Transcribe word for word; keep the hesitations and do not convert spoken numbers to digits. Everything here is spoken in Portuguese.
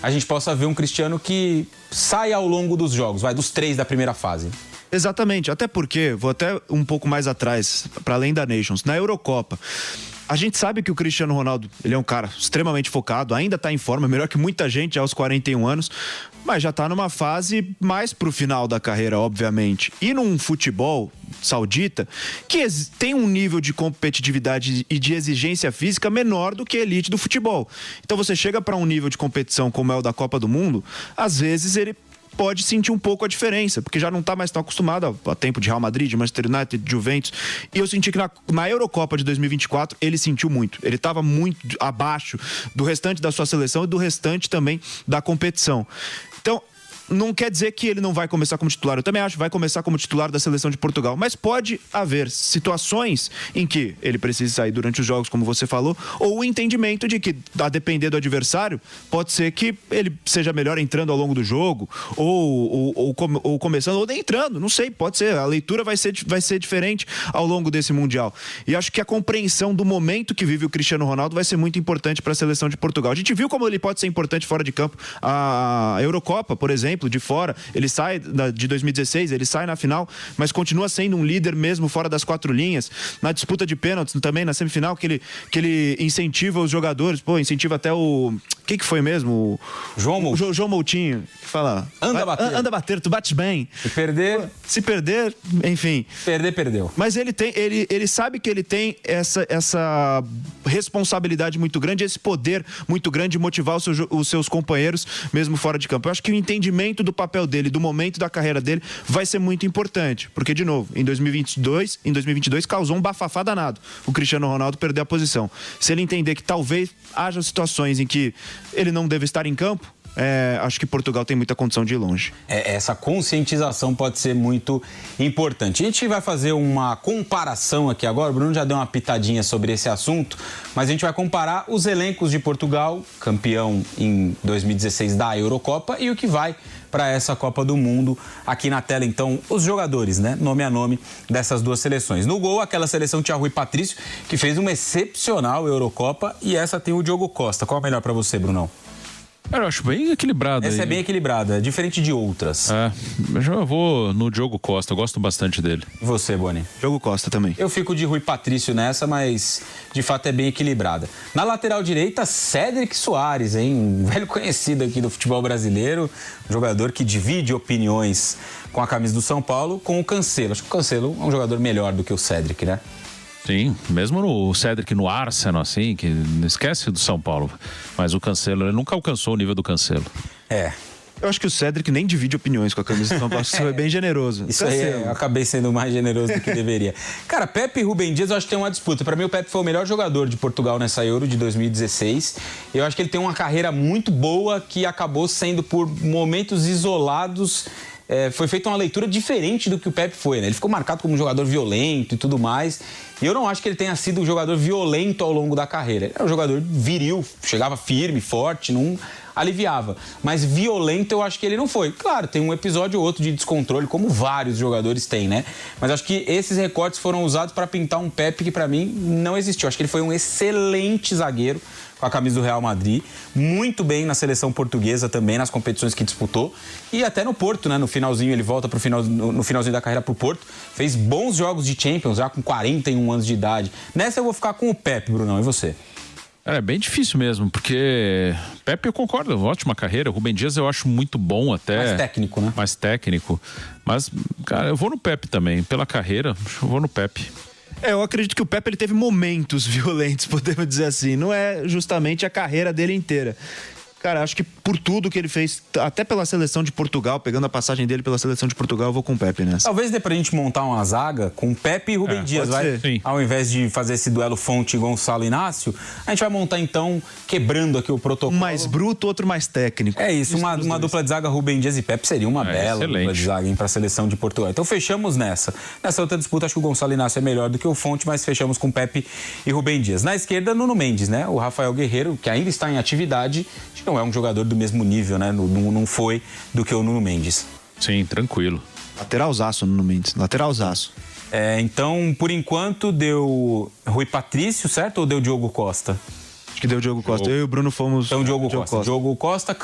a gente possa ver um Cristiano que sai ao longo dos jogos, vai dos três da primeira fase. Exatamente, até porque, vou até um pouco mais atrás, para além da Nations, na Eurocopa, a gente sabe que o Cristiano Ronaldo, ele é um cara extremamente focado, ainda está em forma, melhor que muita gente aos quarenta e um anos, mas já está numa fase mais pro final da carreira, obviamente. E num futebol saudita que tem um nível de competitividade e de exigência física menor do que a elite do futebol. Então você chega para um nível de competição como é o da Copa do Mundo, às vezes ele pode sentir um pouco a diferença, porque já não está mais tão acostumado a, a tempo de Real Madrid, de Manchester United, de Juventus. E eu senti que na, na Eurocopa de dois mil e vinte e quatro ele sentiu muito. Ele estava muito abaixo do restante da sua seleção e do restante também da competição. Então, não quer dizer que ele não vai começar como titular. Eu também acho que vai começar como titular da seleção de Portugal. Mas pode haver situações em que ele precisa sair durante os jogos, como você falou, ou o entendimento de que, a depender do adversário, pode ser que ele seja melhor entrando ao longo do jogo, ou, ou, ou, ou começando, ou nem entrando. Não sei, pode ser. A leitura vai ser, vai ser diferente ao longo desse Mundial. E acho que a compreensão do momento que vive o Cristiano Ronaldo vai ser muito importante para a seleção de Portugal. A gente viu como ele pode ser importante fora de campo. A Eurocopa, por exemplo, de fora, ele sai de dois mil e dezesseis, ele sai na final, mas continua sendo um líder mesmo fora das quatro linhas. Na disputa de pênaltis também, na semifinal, que ele, que ele incentiva os jogadores, pô, incentiva até o... O que que foi mesmo? João Moutinho. O João Moutinho, que fala... Anda bater. Anda bater, tu bates bem. Se perder... Se perder, enfim. Perder, perdeu. Mas ele tem, ele, ele sabe que ele tem essa, essa responsabilidade muito grande, esse poder muito grande de motivar os seus, os seus companheiros, mesmo fora de campo. Eu acho que o entendimento do papel dele, do momento da carreira dele, vai ser muito importante. Porque, de novo, em dois mil e vinte e dois, em dois mil e vinte e dois causou um bafafá danado o Cristiano Ronaldo perder a posição. Se ele entender que talvez haja situações em que ele não deve estar em campo, É, acho que Portugal tem muita condição de ir longe. É, essa conscientização pode ser muito importante. A gente vai fazer uma comparação aqui agora. O Bruno já deu uma pitadinha sobre esse assunto, mas a gente vai comparar os elencos de Portugal, campeão em dois mil e dezesseis da Eurocopa, e o que vai para essa Copa do Mundo. Aqui na tela, então, os jogadores, né? Nome a nome dessas duas seleções. No gol, aquela seleção tinha Rui Patrício, que fez uma excepcional Eurocopa, e essa tem o Diogo Costa. Qual é a melhor para você, Brunão? Eu acho bem equilibrada. Essa aí. é bem equilibrada, diferente de outras. É, eu vou no Diogo Costa, eu gosto bastante dele. E você, Boni? Diogo Costa também. Eu fico de Rui Patrício nessa, mas de fato é bem equilibrada. Na lateral direita, Cédric Soares, hein? Um velho conhecido aqui do futebol brasileiro, um jogador que divide opiniões com a camisa do São Paulo, com o Cancelo. Acho que o Cancelo é um jogador melhor do que o Cédric, né? Sim, mesmo no Cédric no Arsenal, assim, que não esquece do São Paulo. Mas o Cancelo, ele nunca alcançou o nível do Cancelo. É. Eu acho que o Cédric nem divide opiniões com a camisa do São Paulo. Isso foi bem generoso. Isso aí, eu acabei sendo mais generoso do que deveria. Cara, Pepe e Rubem Dias, eu acho que tem uma disputa. Pra mim, o Pepe foi o melhor jogador de Portugal nessa Euro de dois mil e dezesseis. Eu acho que ele tem uma carreira muito boa que acabou sendo, por momentos isolados... É, foi feita uma leitura diferente do que o Pepe foi, né? Ele ficou marcado como um jogador violento e tudo mais. E eu não acho que ele tenha sido um jogador violento ao longo da carreira. Ele era um jogador viril, chegava firme, forte, não aliviava. Mas violento eu acho que ele não foi. Claro, tem um episódio ou outro de descontrole, como vários jogadores têm, né? Mas acho que esses recortes foram usados para pintar um Pepe que pra mim não existiu. Acho que ele foi um excelente zagueiro com a camisa do Real Madrid, muito bem na seleção portuguesa também, nas competições que disputou, e até no Porto, né? No finalzinho, ele volta pro final, no finalzinho da carreira pro Porto, fez bons jogos de Champions, já com quarenta e um anos de idade. Nessa eu vou ficar com o Pepe, Brunão, e você? É bem difícil mesmo, porque Pepe, eu concordo, ótima carreira. Rubem Dias eu acho muito bom até. Mais técnico, né? Mais técnico. Mas, cara, eu vou no Pepe também. Pela carreira, eu vou no Pepe. É, eu acredito que o Pepe ele teve momentos violentos, podemos dizer assim. Não é justamente a carreira dele inteira. Cara, acho que por tudo que ele fez, até pela seleção de Portugal, pegando a passagem dele pela seleção de Portugal, eu vou com o Pepe nessa. Talvez dê pra gente montar uma zaga com Pepe e Rubem É, Dias, vai? Sim. Ao invés de fazer esse duelo Fonte e Gonçalo Inácio, a gente vai montar então, quebrando aqui o protocolo. Um mais bruto, outro mais técnico. É isso, uma, uma dupla de zaga Rubem Dias e Pepe seria uma É, bela excelente. dupla de zaga, hein, pra seleção de Portugal. Então fechamos nessa. Nessa outra disputa, acho que o Gonçalo Inácio é melhor do que o Fonte, mas fechamos com Pepe e Rubem Dias. Na esquerda, Nuno Mendes, né? O Rafael Guerreiro, que ainda está em atividade, acho que não é um jogador do mesmo nível, né? Não, não foi do que o Nuno Mendes. Sim, tranquilo. Lateralzaço, Nuno Mendes. Lateralzaço. É, então, por enquanto, deu Rui Patrício, certo? Ou deu Diogo Costa? Acho que deu Diogo Costa. Eu e o Bruno fomos... Então, Diogo, Diogo Costa. Costa. Diogo Costa,